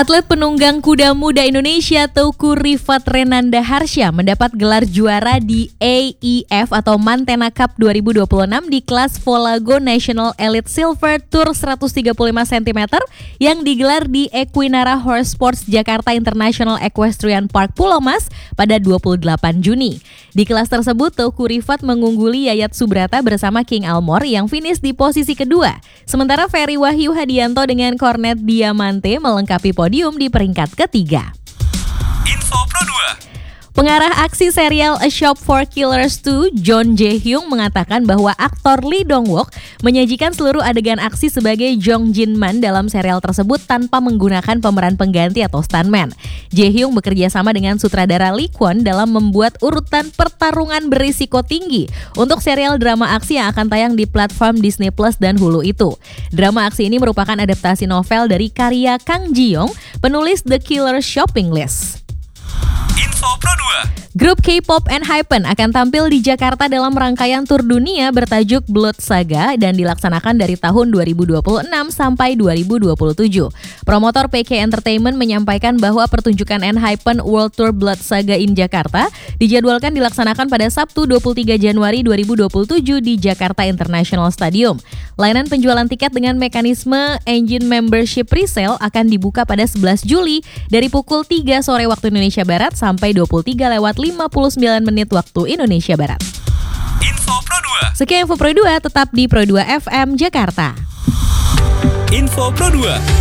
Atlet penunggang kuda muda Indonesia Teuku Rifat Renanda Harsha mendapat gelar juara di AEF atau Montana Cup 2026 di kelas Volago National Elite Silver Tour 135 cm yang digelar di Equinara Horse Sports Jakarta International Equestrian Park Pulau Mas pada 28 Juni. Di kelas tersebut Teuku Rifat mengungguli Yayat Subrata bersama King Almor yang finish di posisi kedua. Sementara Ferry Wahyu Hadianto dengan Cornet Diamante melengkapi podium di peringkat ketiga. Info Pro 2. Pengarah aksi serial A Shop for Killers 2, John Jae-hyung mengatakan bahwa aktor Lee Dong-wook menyajikan seluruh adegan aksi sebagai Jong Jin-man dalam serial tersebut tanpa menggunakan pemeran pengganti atau stuntman. Jae-hyung bekerja sama dengan sutradara Lee Kwon dalam membuat urutan pertarungan berisiko tinggi untuk serial drama aksi yang akan tayang di platform Disney Plus dan Hulu itu. Drama aksi ini merupakan adaptasi novel dari karya Kang Ji-young, penulis The Killer Shopping List. Info Pro 2. Grup K-pop ENHYPEN akan tampil di Jakarta dalam rangkaian tur dunia bertajuk Blood Saga dan dilaksanakan dari tahun 2026 sampai 2027. Promotor PK Entertainment menyampaikan bahwa pertunjukan ENHYPEN World Tour Blood Saga in Jakarta dijadwalkan dilaksanakan pada Sabtu 23 Januari 2027 di Jakarta International Stadium. Layanan penjualan tiket dengan mekanisme Engine Membership Presale akan dibuka pada 11 Juli dari pukul 3 sore waktu Indonesia Barat sampai 23:59 waktu Indonesia Barat. Info Pro 2. Sekian Info Pro 2, tetap di Pro 2 FM Jakarta. Info Pro 2.